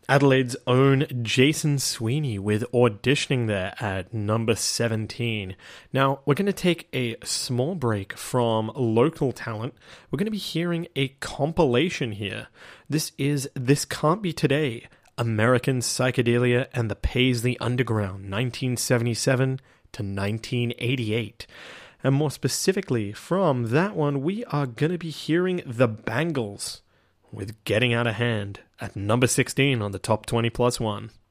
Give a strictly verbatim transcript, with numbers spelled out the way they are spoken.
Adelaide's own Jason Sweeney with Auditioning there at number seventeen. Now, we're going to take a small break from local talent. We're going to be hearing a compilation here. This is This Can't Be Today, American Psychedelia and the Paisley Underground, nineteen seventy-seven to nineteen eighty-eight. And more specifically, from that one, we are going to be hearing The Bangles with Getting Out of Hand at number sixteen on the Top twenty Plus One.